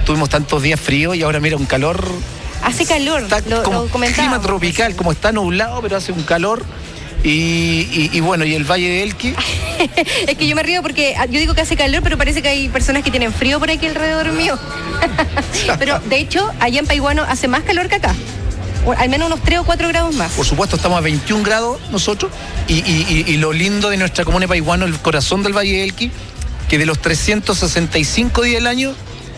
tuvimos tantos días fríos y ahora mira un calor. Hace calor, Está como lo comentábamos. clima tropical, como está nublado, pero hace un calor. Y bueno, y el Valle de Elqui. Es que yo me río porque yo digo que hace calor, pero parece que hay personas que tienen frío por aquí alrededor mío. Pero de hecho, allá en Paihuano hace más calor que acá. O al menos unos 3 o 4 grados más. Por supuesto, estamos a 21 grados nosotros. Y lo lindo de nuestra comuna de Paihuano, el corazón del Valle de Elqui, que de los 365 días del año,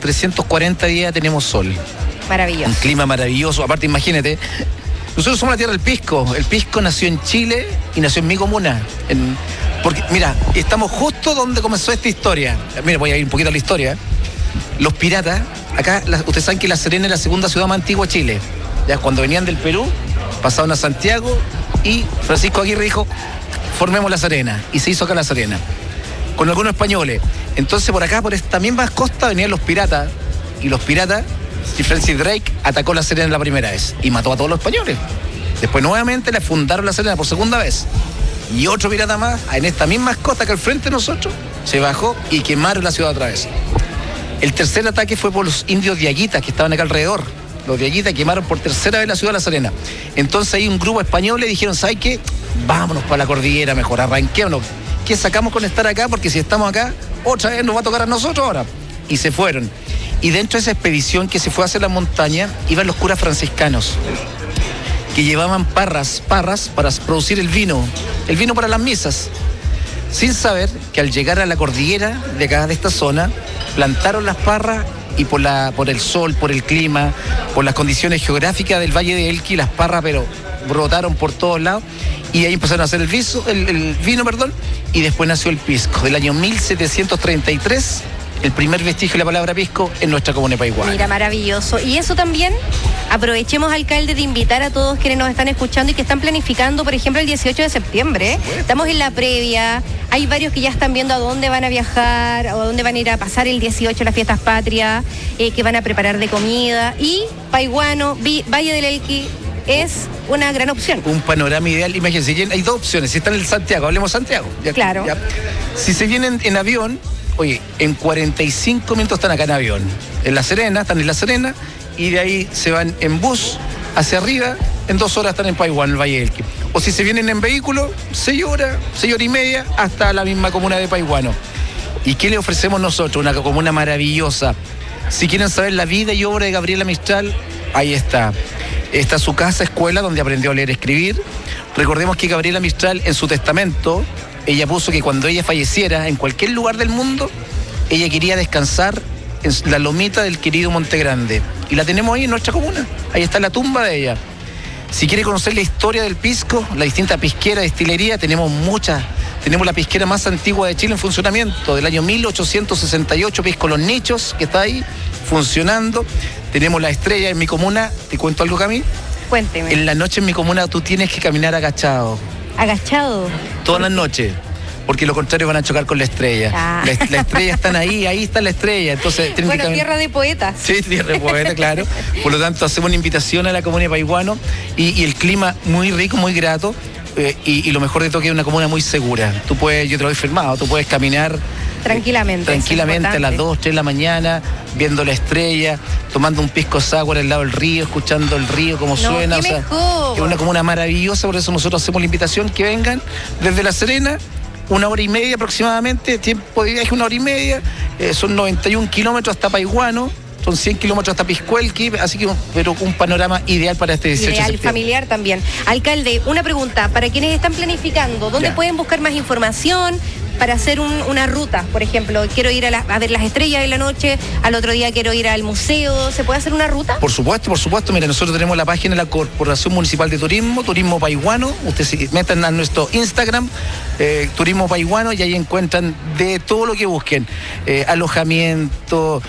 340 días tenemos sol. Maravilloso. Un clima maravilloso. Aparte, imagínate, nosotros somos la tierra del pisco. El pisco nació en Chile y nació en mi comuna. Porque, mira, estamos justo donde comenzó esta historia. Mira, voy a ir un poquito a la historia. Los piratas, acá, ustedes saben que La Serena es la segunda ciudad más antigua de Chile. Ya cuando venían del Perú, pasaron a Santiago y Francisco Aguirre dijo, formemos La Serena. Y se hizo acá La Serena. Con algunos españoles. Entonces, por acá, por esta misma costa, venían los piratas. Y los piratas, Francis Drake atacó La Serena la primera vez y mató a todos los españoles. Después nuevamente le fundaron La Serena por segunda vez. Y otro pirata más, en esta misma costa que al frente de nosotros, se bajó y quemaron la ciudad otra vez. El tercer ataque fue por los indios diaguitas que estaban acá alrededor. Los diaguitas quemaron por tercera vez la ciudad de La Serena. Entonces ahí un grupo español le dijeron, ¿sabes qué? Vámonos para la cordillera mejor, arranquémonos. ¿Qué sacamos con estar acá? Porque si estamos acá, otra vez nos va a tocar a nosotros ahora. Y se fueron. Y dentro de esa expedición que se fue hacia la montaña, iban los curas franciscanos, que llevaban parras para producir el vino para las misas, sin saber que al llegar a la cordillera de acá, de esta zona, plantaron las parras y por el sol, por el clima, por las condiciones geográficas del Valle de Elqui, las parras pero brotaron por todos lados y ahí empezaron a hacer el vino, y después nació el pisco. Del año 1733, el primer vestigio de la palabra pisco en nuestra comuna de Paihuano. Mira, maravilloso. Y eso también, aprovechemos, alcalde, de invitar a todos quienes nos están escuchando y que están planificando, por ejemplo, el 18 de septiembre. Estamos en la previa. Hay varios que ya están viendo a dónde van a viajar, o a dónde van a ir a pasar el 18, las fiestas patrias, que van a preparar de comida. Y Paihuano, Valle del Elqui, es una gran opción. Un panorama ideal. Imagínense, hay dos opciones. Si están en Santiago, hablemos Santiago. Claro. Si se vienen en avión, oye, en 45 minutos están acá en avión. En La Serena, están en La Serena, y de ahí se van en bus hacia arriba, en 2 horas están en Paihuano, el Valle del Elqui. O si se vienen en vehículo, 6 horas y media, hasta la misma comuna de Paihuano. ¿Y qué le ofrecemos nosotros? Una comuna maravillosa. Si quieren saber la vida y obra de Gabriela Mistral, ahí está. Está su casa, escuela, donde aprendió a leer y escribir. Recordemos que Gabriela Mistral, en su testamento, ella puso que cuando ella falleciera en cualquier lugar del mundo, ella quería descansar en la lomita del querido Monte Grande. Y la tenemos ahí en nuestra comuna. Ahí está la tumba de ella. Si quiere conocer la historia del pisco, la distinta pisquera, destilería, tenemos muchas. Tenemos la pisquera más antigua de Chile en funcionamiento, del año 1868, Pisco Los Nichos, que está ahí funcionando. Tenemos la Estrella en mi comuna. ¿Te cuento algo, Cami? Cuénteme. En la noche en mi comuna tú tienes que caminar agachado. ¿Agachado? Todas las noches. Porque lo contrario van a chocar con la Estrella. Ah. La Estrella están ahí está la Estrella. Entonces, bueno, tierra de poetas. Sí, tierra de poetas, claro. Por lo tanto, hacemos una invitación a la comuna de Paihuano y el clima muy rico, muy grato. Y lo mejor de todo que es una comuna muy segura. Yo te lo he firmado, tú puedes caminar tranquilamente a las 2, 3 de la mañana, viendo la estrella, tomando un pisco sour al lado del río, escuchando el río como suena. O sea, es una comuna maravillosa, por eso nosotros hacemos la invitación que vengan desde La Serena, 1 hora y media aproximadamente, tiempo de viaje 1 hora y media, son 91 kilómetros hasta Paihuano. Son 100 kilómetros hasta Piscuelqui, así que pero un panorama ideal para este 18 de septiembre. Familiar también. Alcalde, una pregunta, para quienes están planificando, ¿dónde pueden buscar más información para hacer una ruta? Por ejemplo, quiero ir a ver las estrellas de la noche, al otro día quiero ir al museo, ¿se puede hacer una ruta? Por supuesto. Mira, nosotros tenemos la página de la Corporación Municipal de Turismo, Turismo Paihuano. Ustedes se metan a nuestro Instagram, Turismo Paihuano, y ahí encuentran de todo lo que busquen. Alojamiento,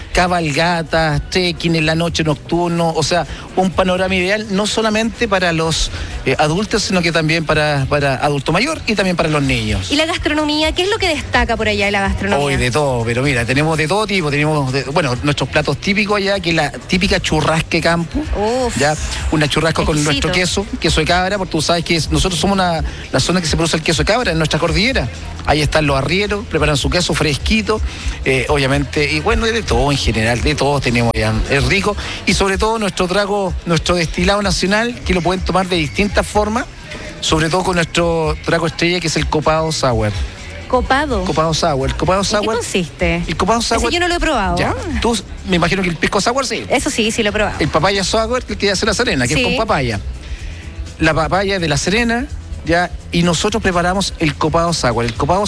cabalgatas, trekking en la noche, nocturno, o sea, un panorama ideal, no solamente para los adultos, sino que también para adulto mayor y también para los niños. ¿Y la gastronomía? ¿Qué es lo que destaca por allá de la gastronomía? Hoy de todo, pero mira, tenemos de todo tipo, nuestros platos típicos allá, que es la típica churrasque campo. Uf, ya, una churrasca con nuestro queso de cabra, porque tú sabes que nosotros somos la zona que se produce el queso de cabra en nuestra cordillera. Ahí están los arrieros, preparan su queso fresquito, obviamente, y bueno, de todo en general, de todo tenemos ya, es rico, y sobre todo nuestro trago, nuestro destilado nacional, que lo pueden tomar de distintas formas, sobre todo con nuestro trago estrella, que es el copado sour. Copado sour. El copado sour. ¿En qué consiste? El copado sour. Ese yo no lo he probado. Ya, tú, me imagino que el pisco sour sí. Eso sí lo he probado. El papaya sour, que hace La Serena, que es con papaya. La papaya de La Serena, ya, y nosotros preparamos el copado sour. El copado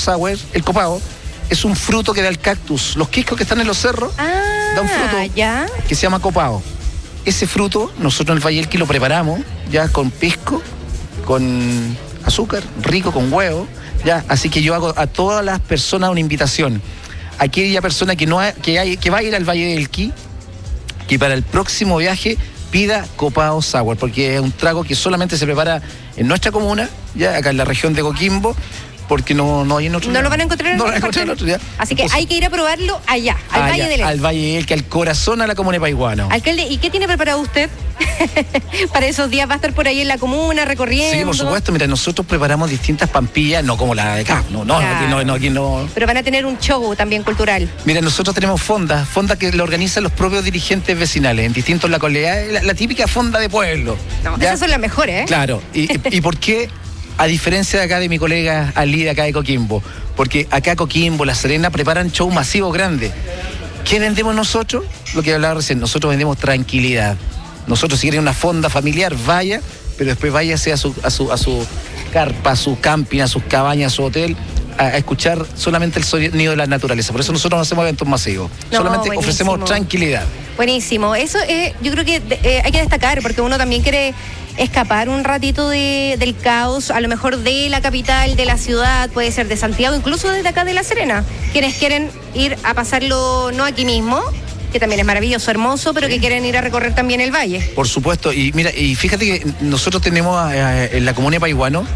es un fruto que da el cactus. Los quiscos que están en los cerros, da un fruto que se llama copado. Ese fruto, nosotros en el Valle del Elqui lo preparamos, ya, con pisco, con azúcar, rico, con huevo, ya. Así que yo hago a todas las personas una invitación. Aquella persona que va a ir al Valle del Elqui, que para el próximo viaje pida copado sour, porque es un trago que solamente se prepara en nuestra comuna, ya, acá en la región de Coquimbo, porque no hay en otro. No lo van a encontrar en otro día. Así que hay que ir a probarlo allá, al Valle del Elqui. Al Valle del Elqui, al corazón de la comuna de Paihuano. Alcalde, ¿y qué tiene preparado usted para esos días? ¿Va a estar por ahí en la comuna recorriendo? Sí, por supuesto. Mira, nosotros preparamos distintas pampillas, no como la de acá. Aquí no. Pero van a tener un show también cultural. Mira, nosotros tenemos fondas que lo organizan los propios dirigentes vecinales en distintos localidades, la típica fonda de pueblo. No, esas son las mejores, ¿eh? Claro. ¿Y por qué? A diferencia de acá de mi colega Ali de acá de Coquimbo, porque acá Coquimbo, La Serena preparan show masivo grande. ¿Qué vendemos nosotros? Lo que hablaba recién, nosotros vendemos tranquilidad. Nosotros, si quieren una fonda familiar, vaya, pero después váyase a su carpa, a su camping, a sus cabañas, a su hotel, a escuchar solamente el sonido de la naturaleza. Por eso nosotros no hacemos eventos masivos. Solamente ofrecemos tranquilidad. Buenísimo. Eso yo creo que hay que destacar, porque uno también quiere escapar un ratito del caos, a lo mejor de la capital, de la ciudad, puede ser de Santiago, incluso desde acá de La Serena. Quienes quieren ir a pasarlo, no aquí mismo, que también es maravilloso, hermoso, pero que quieren ir a recorrer también el valle. Por supuesto. Y mira, y fíjate que nosotros tenemos en la comuna de Paihuano,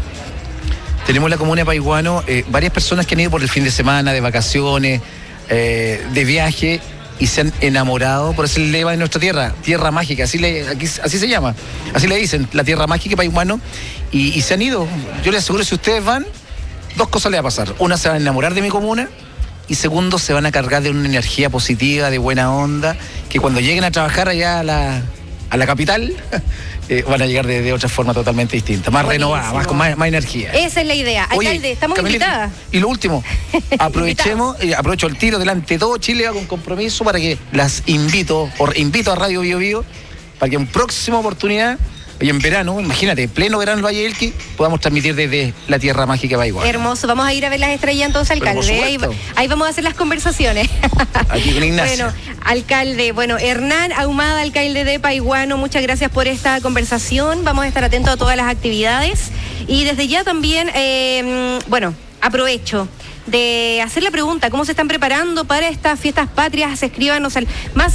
varias personas que han ido por el fin de semana, de vacaciones, de viaje, y se han enamorado por ese lema de nuestra tierra mágica, así se llama, así le dicen, la tierra mágica de Paihuano, y se han ido. Yo les aseguro, si ustedes van, dos cosas les va a pasar. Una, se van a enamorar de mi comuna, y segundo, se van a cargar de una energía positiva, de buena onda, que cuando lleguen a trabajar allá a la capital, van a llegar de otra forma totalmente distinta, más renovada, con más energía. Esa es la idea. Alcalde, estamos invitadas. Y lo último, aprovecho el tiro delante de todo Chile, hago un compromiso para que las invito a Radio Bio Bio, para que en próxima oportunidad, hoy en verano, imagínate, pleno verano en el Valle del Elqui, podamos transmitir desde la tierra mágica de Paihuano. Hermoso, vamos a ir a ver las estrellas entonces, alcalde. Ahí vamos a hacer las conversaciones. Aquí con Ignacio. Bueno, alcalde, Hernán Ahumada, alcalde de Paihuano, muchas gracias por esta conversación. Vamos a estar atentos a todas las actividades. Y desde ya también, aprovecho de hacer la pregunta, ¿cómo se están preparando para estas fiestas patrias? Escríbanos al más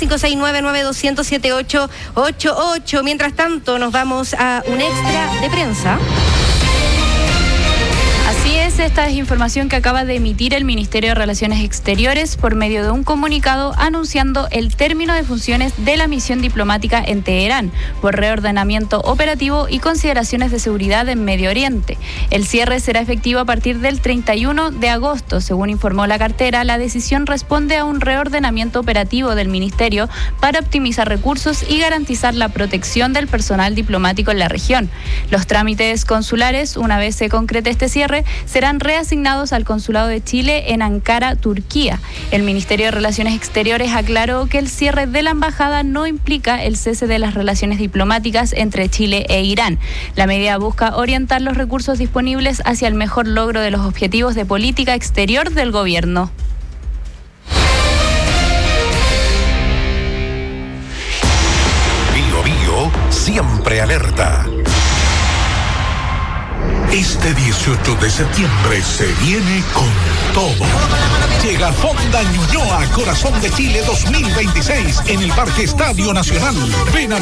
569-9200-7888. Mientras tanto, nos vamos a un extra de prensa. Así es, esta es información que acaba de emitir el Ministerio de Relaciones Exteriores por medio de un comunicado anunciando el término de funciones de la misión diplomática en Teherán por reordenamiento operativo y consideraciones de seguridad en Medio Oriente. El cierre será efectivo a partir del 31 de agosto. Según informó la cartera, la decisión responde a un reordenamiento operativo del Ministerio para optimizar recursos y garantizar la protección del personal diplomático en la región. Los trámites consulares, una vez se concrete este cierre, serán reasignados al Consulado de Chile en Ankara, Turquía. El Ministerio de Relaciones Exteriores aclaró que el cierre de la embajada no implica el cese de las relaciones diplomáticas entre Chile e Irán. La medida busca orientar los recursos disponibles hacia el mejor logro de los objetivos de política exterior del gobierno. Bio Bio siempre alerta. Este 18 de septiembre se viene con todo. Llega Fonda Ñuñoa, Corazón de Chile 2026 en el Parque Estadio Nacional. Ven a